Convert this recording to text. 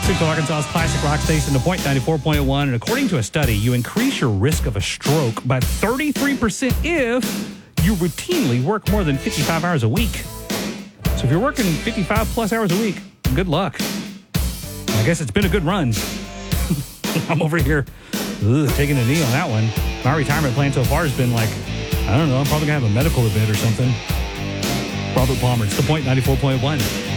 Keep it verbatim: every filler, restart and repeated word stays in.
Central Arkansas's classic rock station, The Point ninety-four point one. And according to a study, you increase your risk of a stroke by thirty-three percent if you routinely work more than fifty-five hours a week. So if you're working fifty-five plus hours a week, good luck. I guess it's been a good run. I'm over here ugh, taking a knee on that one. My retirement plan so far has been like, I don't know, I'm probably going to have a medical event or something. Robert Palmer, it's The Point ninety-four point one.